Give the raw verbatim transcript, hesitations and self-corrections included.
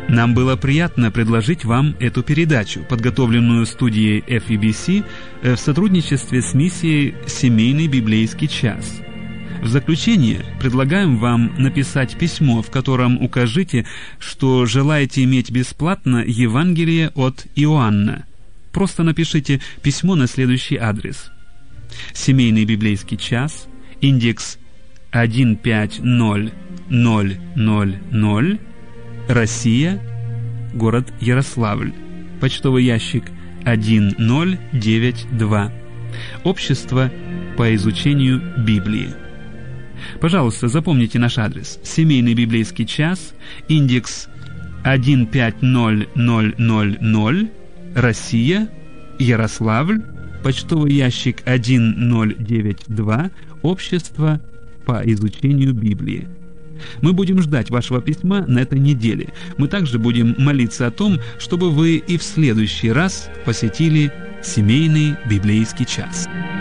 Нам было приятно предложить вам эту передачу, подготовленную студией эф и би си в сотрудничестве с миссией «Семейный библейский час». В заключение предлагаем вам написать письмо, в котором укажите, что желаете иметь бесплатно Евангелие от Иоанна. Просто напишите письмо на следующий адрес: «Семейный библейский час», индекс один пять ноль ноль ноль ноль, Россия, город Ярославль, почтовый ящик один ноль девять два, Общество по изучению Библии. Пожалуйста, запомните наш адрес: «Семейный библейский час», индекс один пять ноль ноль ноль ноль, Россия, Ярославль, почтовый ящик один ноль девять два, Общество по изучению Библии. Мы будем ждать вашего письма на этой неделе. Мы также будем молиться о том, чтобы вы и в следующий раз посетили «Семейный библейский час».